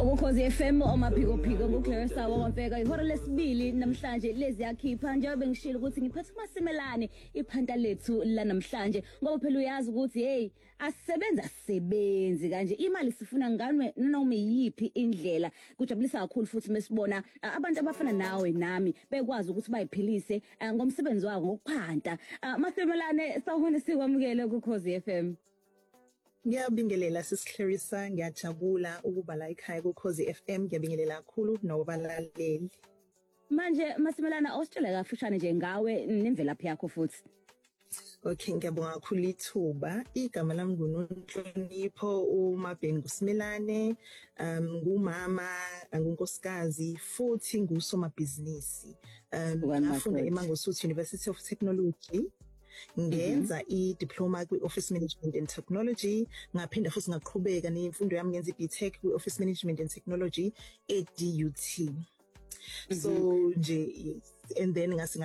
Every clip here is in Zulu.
ukukhozi FM omaphiko nguClarissa wakwamfeka ihora lesibili namhlanje lezi yakhipha njengoba ngishilo ukuthi ngiphethe uMasimelane iphanta lethu la namhlanje ngoba phela uyazi ukuthi hey asebenzi kanje imali sifuna ngane noma yipi indlela kujabulisa kakhulu futhi mesibona abantu abafana nawe nami bekwazi ukuthi bayiphilise ngomsebenzi wabo ngokuphanta Masimelane sawubona sikwamukele ukukhozi FM. Ngiyabingelela sisiClarissa ngiyajabula ukuba la ekhaya kuKhozi FM ngiyabingelela kakhulu nobalaleli. Manje Masimelane awusitshela kafushane nje ngawe nemvelaphi yakho futhi. Okay ngiyabonga kakhulu ithuba igama lami nguNonhlonipho uMabheni Simelane ngumama ngunkosikazi futhi ngusomabhizinisi ngafunda eMangosuthu University of Technology. Ngenza idiploma kwi-Office Management and Technology ngaphinda futhi ngaqhubeka nemfundo yami ngenza iBTech kwi-Office Management and Technology eDUT. So nje and then ngase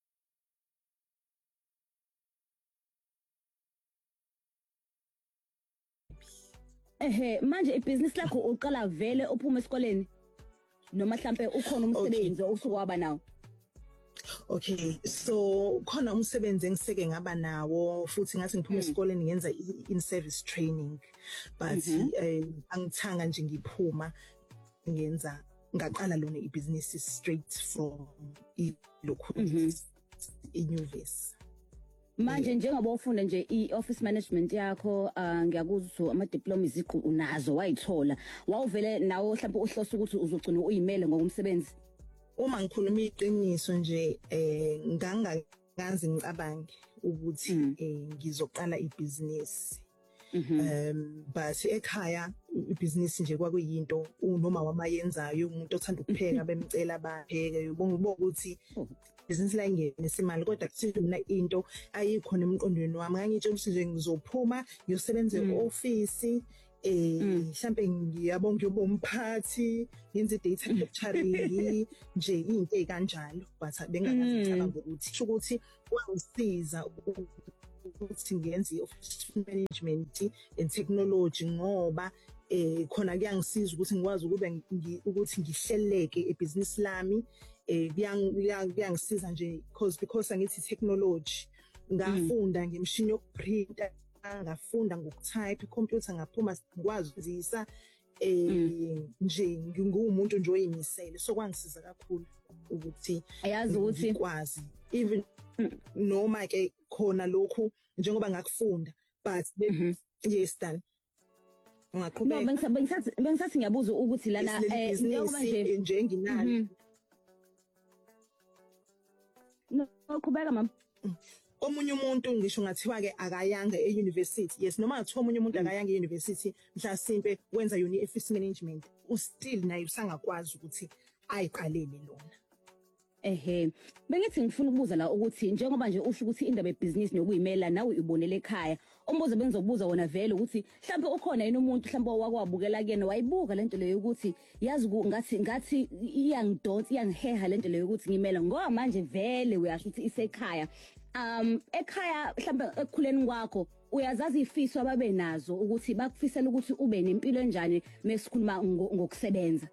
manje ibusiness lakho uqala vele uphuma esikoleni noma mhlambe ukhona umsebenzi osukwaba nawo? Okay, so khona umsebenzi engiseke ngaba nawo futhi ngathi ngiphuma esikoleni ngenza in-service training but angithanga nje ngiphuma ngenza ngaqala lona ibusiness straight from lokho inyuvesi. Manje njengoba ufunda nje i-office management yakho ngiyakuzwa ama-diploma iziqu unazo wayithola wawuvele nawo mhlawumbe uhloso ukuthi uzogcina uyimele ngokumsebenzi? Uma ngikhuluma iqiniso nje ngangazi ngicabange ukuthi ngizoqala ibusiness but ekhaya ibusiness nje kwakuyinto noma wamayenzayo umuntu othanda ukupheka bemcela bapheke ubonga ukuthi business la ingenisa imali kodwa kuthina into ayikhona emqondweni wami ngangitshela ukuthi nje ngizophuma ngiyosebenza e-office mhlambe ngiyabonga nje umphathi yenze data capturing nje into ezikanjalo but bengakazi ngicabanga ukuthi kwangisiza ukuthi ngiyenze i-office management and technology ngoba khona kuyangisiza ukuthi ngikwazi ukuthi ngihleleke ebusiness lami kuyangisiza nje because angithi technology ngafunda ngemshini yokuprinta ngafunda ngokutype icomputer ngaphuma ngikwazi ukuzisa nje ngingumuntu nje oyimisele so kwangisiza kakhulu ukuthi ayazi ukuthi ngikwazi even noma ke khona lokhu njengoba ngakufunda but yes dan ungaqhubeka no bengisathi ngiyabuza ukuthi lana njengoba nje nginalo no qhubeka mama. Omunye umuntu ngisho ngathiwa ke akayanga euniversity yes noma ngathiwa omunye umuntu akayanga euniversity mhla simpe wenza yona i-office management still naye usangakwazi ukuthi ayiqalele lona. Bengithi ngifuna ukubuza la ukuthi njengoba nje usho ukuthi indaba yebusiness nokuyimela nawe ubonele ekhaya umbuzo bengizobuza wona vele ukuthi mhlawumbe ukhona yini umuntu mhlawumbe wakwabukela kuyena wayibuka lento leyo ukuthi yazi ngathi iyangidonsa iyangiheha lento leyo ukuthi ngimela ngoba manje vele uyasho ukuthi isekhaya ekhaya mhlawumbe ekukhuleni kwakho uyazazi ifiso ababe nazo ukuthi bakufisela ukuthi ube nempilo enjani mesikhuluma ngokusebenza.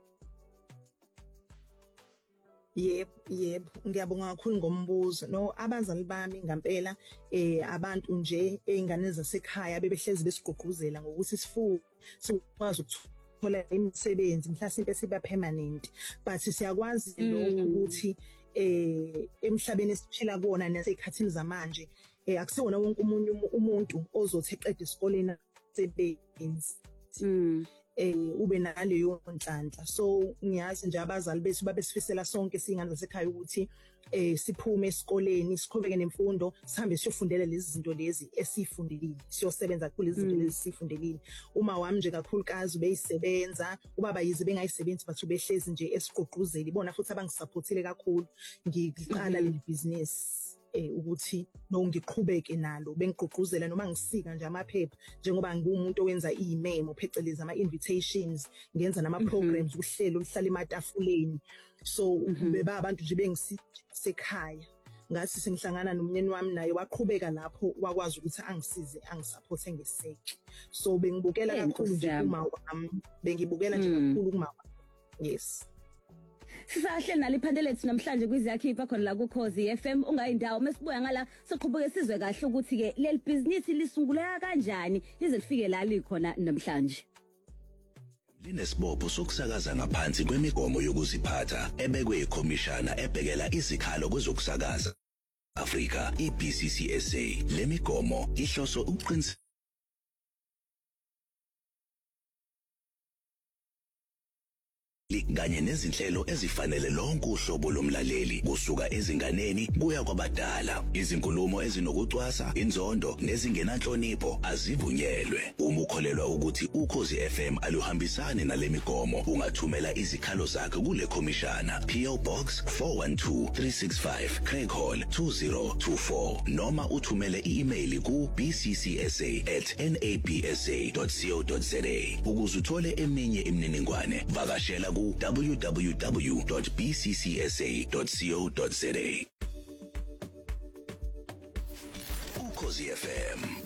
Yebo ngiyabonga kakhulu ngombuzo no abazali bami ngempela abantu nje ezingane zasekhaya bebehlezi besigqugquzela ngokuthi sikwazi ukuthola imisebenzi mhlasimpe siba permanent but siyakwazi lokho ukuthi emhlabeni esiphila kuona nasekhathini zamanje akusiwona wonke umuntu ozothi eqeda isikoleni sebenzi ube naleyo nhlanhla so ngiyazi nje abazali bethu babesifisela sonke singane zasekhaya ukuthi siphume esikoleni siqhubeke nemfundo sihambe siyofundela lezi zinto lezi esifundelile siyosebenza kulezi zinto lezi sifundelile. Uma wami nje kakhulukazi beyisebenza ubaba yize bengayisebenzi bathu behlezi nje esiqoquzeli bona futhi abangisupportile kakhulu ngiqala leli business ukuthi no ngiqhubeke nalo bengigqugquzela noma ngisika nje amaphepha njengoba ngumuntu owenza imemo phecelezi ama invitations ngenza nama programs uhlelo oluhlala ematafuleni so beba abantu nje bengisisekhaya ngathi sengihlangana nomnyeni wami naye waqhubeka lapho wakwazi ukuthi angisize angisupporte ngeseke. So bengibukela kakhulu nje uma wami bengibukela nje kakhulu kuma yes. Sisahle naliphandle lethu namhlanje kwiziyakhipha khona la kuKhozi FM ungayindawo mesibuya ngala soqhubeke sizwe kahle ukuthi ke leli business lisunguleka kanjani lize lifike la likhona namhlanje. Linesibopho sokusakaza ngaphansi kwemigomo yokuziphatha ebekwe ikhomishana ebhekela izikhalo kwezokusakaza Afrika iBCCSA. Le migomo ihloso ukuqinisekisa kanye nezinhlelo ezifanele lonke uhlobo lomlaleli kusuka ezinganeni kuya kwabadala. Izinkulumo ezinokucwasa, inzondo nezingenanhlonipho azivunyelwe. Uma ukholelwa ukuthi uKhozi FM aluhambisani nale migomo, ungathumela izikhalo zakho kule khomishana. PO Box 412365 Craig Hall 2024 noma uthumele i-email ku bccsa@nabsa.co.za. Ukuze uthole eminye imininingwane vakashela ku www.bccsa.co.za. Ukhozi FM.